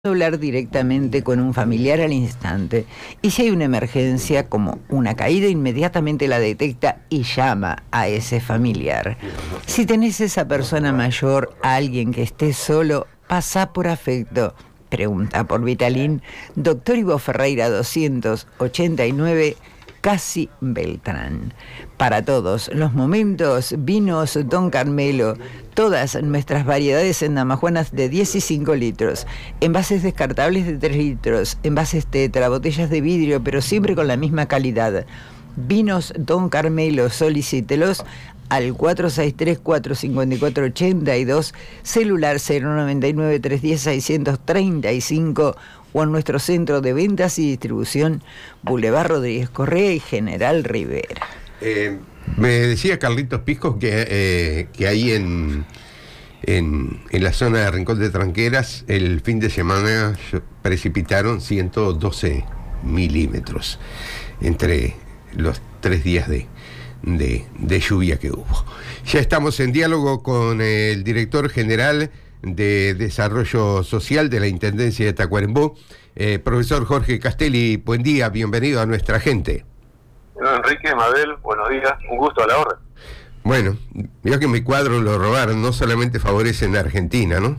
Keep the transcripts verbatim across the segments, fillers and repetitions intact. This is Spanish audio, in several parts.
hablar directamente con un familiar al instante, y si hay una emergencia como una caída, inmediatamente la detecta y llama a ese familiar. Si tenés esa persona mayor, a alguien que esté solo, pasá por afecto. Pregunta por Vitalin. Doctor Ivo Ferreira doscientos ochenta y nueve, Casi Beltrán. Para todos los momentos, vinos Don Carmelo, todas nuestras variedades en damajuanas de diez y cinco litros, envases descartables de tres litros, envases tetra, botellas de vidrio, pero siempre con la misma calidad. Vinos Don Carmelo, solicítelos al cuatro seis tres, cuatro cinco cuatro, ocho dos, celular cero noventa y nueve, trescientos diez, seiscientos treinta y cinco, o en nuestro centro de ventas y distribución, Boulevard Rodríguez Correa y General Rivera. Eh, me decía Carlitos Piscos que, eh, que ahí en, en, en la zona de Rincón de Tranqueras el fin de semana precipitaron ciento doce milímetros entre los tres días de, de, de lluvia que hubo. Ya estamos en diálogo con el director general de Desarrollo Social de la Intendencia de Tacuarembó, eh, profesor Jorge Castelli. Buen día, bienvenido a nuestra gente. Bueno, Enrique, Mabel, buenos días, un gusto a la orden. Bueno, veo que mi cuadro lo robaron, no solamente favorecen a Argentina, ¿no?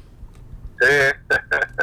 Sí,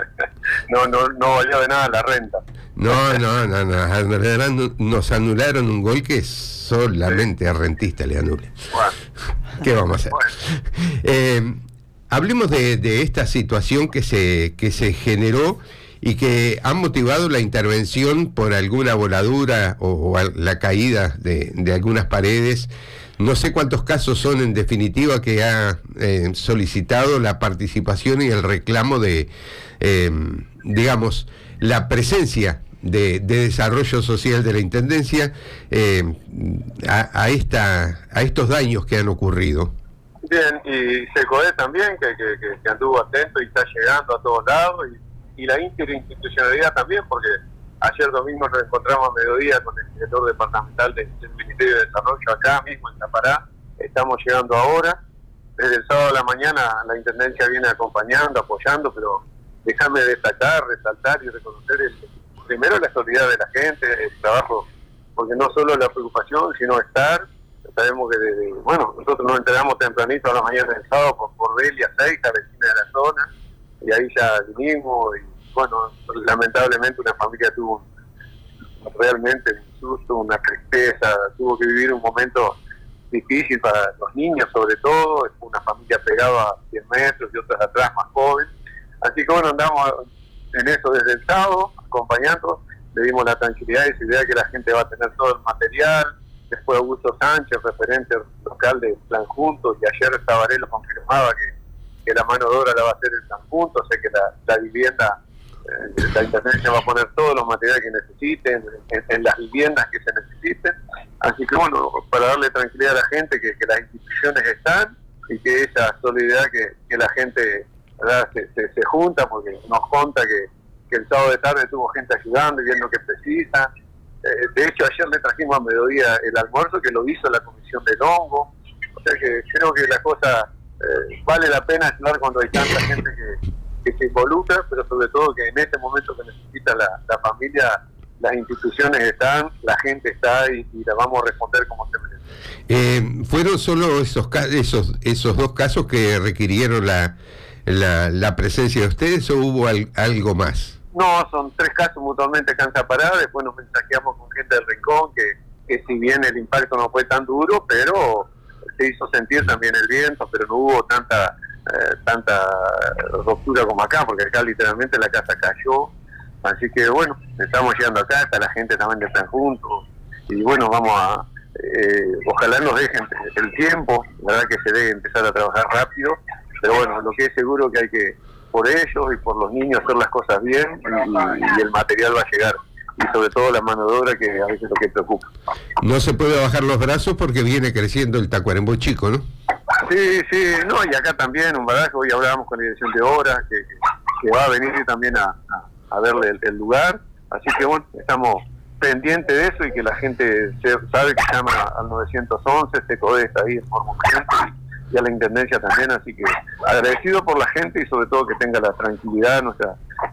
no, no, no valía de nada la renta. No, no, no, no, nos anularon un gol que solamente sí. A rentista le anule. Bueno. ¿Qué vamos a hacer? Bueno. Eh, Hablemos de, de esta situación que se, que se generó y que ha motivado la intervención por alguna voladura o, o la caída de, de algunas paredes. No sé cuántos casos son en definitiva que ha eh, solicitado la participación y el reclamo de, eh, digamos, la presencia de, de desarrollo social de la Intendencia eh, a, a, esta, a estos daños que han ocurrido. Bien, y SECODE también, que, que, que, que anduvo atento y está llegando a todos lados, y, y la interinstitucionalidad también, porque ayer domingo nos encontramos a mediodía con el director departamental del Ministerio de Desarrollo acá mismo en Tapará. Estamos llegando ahora. Desde el sábado a la mañana la Intendencia viene acompañando, apoyando, pero déjame destacar, resaltar y reconocer el, primero la solidaridad de la gente, el trabajo, porque no solo la preocupación, sino estar. Sabemos que, desde, bueno, nosotros nos enteramos tempranito a la mañana del sábado por, por Belia, Seica, vecina de la zona, y ahí ya vinimos, y bueno, lamentablemente una familia tuvo realmente un susto, una tristeza, tuvo que vivir un momento difícil para los niños sobre todo, una familia pegada a cien metros y otras atrás más joven, así que bueno, andamos en eso desde el sábado, acompañando, le dimos la tranquilidad y seguridad que la gente va a tener todo el material. Después Augusto Sánchez, referente local de Plan Juntos, y ayer Tabaré lo confirmaba que, que la mano de obra la va a hacer el Plan Juntos, o sea que la, la vivienda, eh, la Intendencia va a poner todos los materiales que necesiten, en, en las viviendas que se necesiten. Así que bueno, para darle tranquilidad a la gente, que, que las instituciones están, y que esa solidaridad que, que la gente, ¿verdad?, se, se, se junta, porque nos conta que, que el sábado de tarde tuvo gente ayudando y viendo que precisa. De hecho, ayer le trajimos a mediodía el almuerzo que lo hizo la Comisión del Hongo. O sea que creo que la cosa eh, vale la pena ayudar cuando hay tanta gente que, que se involucra, pero sobre todo que en este momento que necesita la, la familia, las instituciones están, la gente está y, y la vamos a responder como se merece. Eh, ¿Fueron solo esos, esos, esos dos casos que requirieron la, la, la presencia de ustedes o hubo al, algo más? No, son tres casos mutuamente cansaparados. Después nos mensajeamos con gente del Rincón, que, que si bien el impacto no fue tan duro, pero se hizo sentir también el viento, pero no hubo tanta eh, tanta ruptura como acá, porque acá literalmente la casa cayó. Así que bueno, estamos llegando acá, está la gente también de Plan Juntos, y bueno, vamos a, eh, ojalá nos dejen el tiempo, la verdad que se debe empezar a trabajar rápido, pero bueno, lo que es seguro que hay que, por ellos y por los niños, hacer las cosas bien, y, y el material va a llegar, y sobre todo la mano de obra, que a veces es lo que preocupa. No se puede bajar los brazos porque viene creciendo el Tacuarembó chico, ¿no? Sí, sí, no, y acá también un bagaje. Hoy hablábamos con la dirección de obras que, que, que va a venir también a, a, a verle el, el lugar, así que bueno, estamos pendientes de eso, y que la gente se, sabe que llama al nueve once, SECODE está ahí en forma urgente, y, y a la Intendencia también, así que agradecido por la gente y sobre todo que tenga la tranquilidad nuestra